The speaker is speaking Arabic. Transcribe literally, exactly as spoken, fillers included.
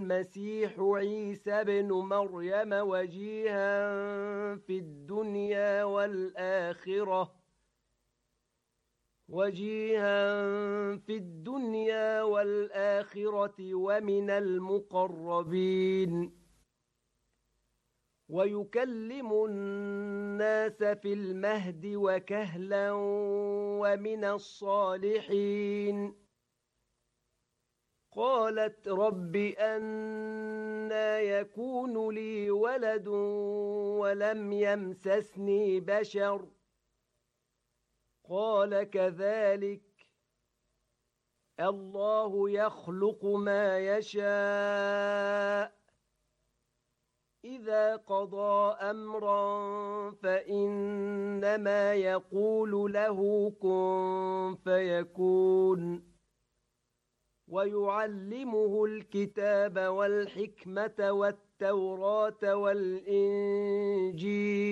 المسيح عيسى بن مريم وجيها في الدنيا والآخرة وجيها في الدنيا والآخرة ومن المقربين ويكلم الناس في المهد وكهلا ومن الصالحين قالت رب أنى يكون لي ولد ولم يمسسني بشر قال كذلك الله يخلق ما يشاء إذا قضى أمرا فإنما يقول له كن فيكون ويعلمه الكتاب والحكمة والتوراة والإنجيل